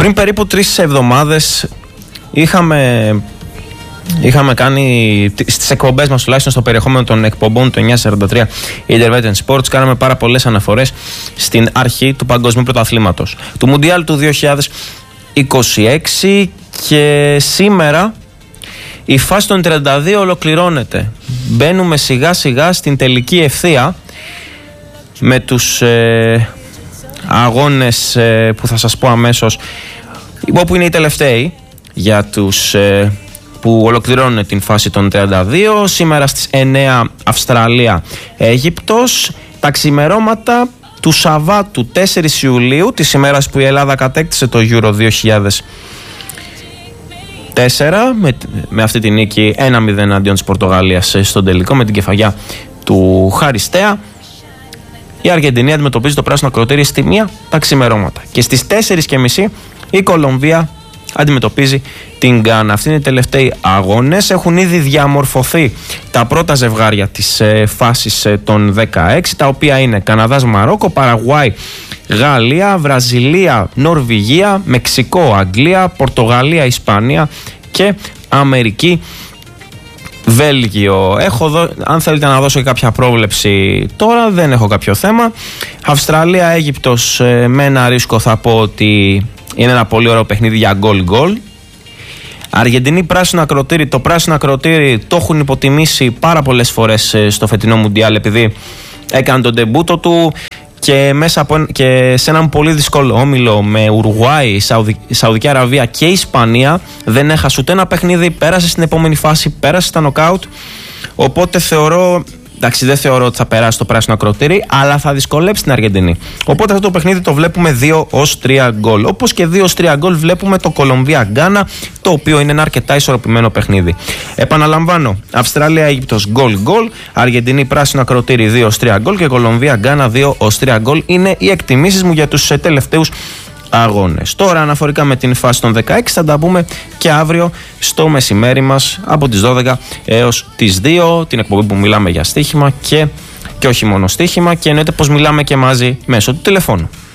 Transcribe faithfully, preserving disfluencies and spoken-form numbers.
Πριν περίπου τρεις εβδομάδες είχαμε, είχαμε κάνει στις εκπομπές μας, τουλάχιστον στο περιεχόμενο των εκπομπών του εννιακόσια σαράντα τρία Intervention Sports, κάναμε πάρα πολλές αναφορές στην αρχή του Παγκοσμίου Πρωταθλήματος, του Μουντιάλ του δύο χιλιάδες είκοσι έξι, και σήμερα η φάση των τριάντα δύο ολοκληρώνεται. Μπαίνουμε σιγά σιγά στην τελική ευθεία με τους ε, αγώνες ε, που θα σας πω αμέσως, όπου είναι οι τελευταίοι για τους ε, που ολοκληρώνουν την φάση των τριάντα δύο. Σήμερα στις εννέα Αυστραλία Αίγυπτος. Τα ξημερώματα του Σαββάτου τέσσερις Ιουλίου, της ημέρας που η Ελλάδα κατέκτησε το Euro δύο χιλιάδες τέσσερα με, με αυτή τη νίκη ένα μηδέν αντίον της Πορτογαλίας στον τελικό, με την κεφαγιά του Χαριστέα. Η Αργεντινή αντιμετωπίζει το πράσινο ακροτήρι στη μία τα ξημερώματα, και στις τέσσερις και μισή η Κολομβία αντιμετωπίζει την Γκάνα. Αυτοί είναι οι τελευταίοι αγώνες. Έχουν ήδη διαμορφωθεί τα πρώτα ζευγάρια της ε, φάσης ε, των δεκαέξι, τα οποία είναι Καναδάς Μαρόκο, Παραγουάη Γαλλία, Βραζιλία Νορβηγία, Μεξικό Αγγλία, Πορτογαλία Ισπανία και Αμερική Βέλγιο. Έχω δω, αν θέλετε να δώσω και κάποια πρόβλεψη τώρα, δεν έχω κάποιο θέμα. Αυστραλία Αίγυπτος, ε, με ένα ρίσκο θα πω ότι είναι ένα πολύ ωραίο παιχνίδι για γκολ γκολ. Αργεντινή πράσινο ακροτήρι. Το πράσινο ακροτήρι το έχουν υποτιμήσει πάρα πολλές φορές στο φετινό Μουντιάλ, επειδή έκανε τον ντεμπούτο του και, μέσα από, και σε έναν πολύ δύσκολο όμιλο με Ουρουάη, Σαουδι, Σαουδική Αραβία και Ισπανία δεν έχασε ούτε ένα παιχνίδι, πέρασε στην επόμενη φάση, πέρασε στα νοκάουτ. Οπότε θεωρώ, εντάξει, δεν θεωρώ ότι θα περάσει το πράσινο ακροτήρι, αλλά θα δυσκολέψει την Αργεντινή. Οπότε αυτό το παιχνίδι το βλέπουμε δύο ως τρία γκολ. Όπως και δύο ως τρία γκολ βλέπουμε το Κολομβία-Γκάνα, το οποίο είναι ένα αρκετά ισορροπημένο παιχνίδι. Επαναλαμβάνω, Αυστραλία-Αίγυπτος γκολ γκολ, Αργεντινή πράσινο ακροτήρι δύο ως τρία γκολ και Κολομβία-Γκάνα δύο ως τρία γκολ. Είναι οι εκτιμήσεις μου για τους τελευταίους αγώνες. Τώρα, αναφορικά με την φάση των δεκαέξι, θα τα πούμε και αύριο στο μεσημέρι μας από τις δώδεκα έως τις δύο, την εκπομπή που μιλάμε για στοίχημα και, και όχι μόνο στοίχημα, και εννοείται πως μιλάμε και μαζί μέσω του τηλεφώνου.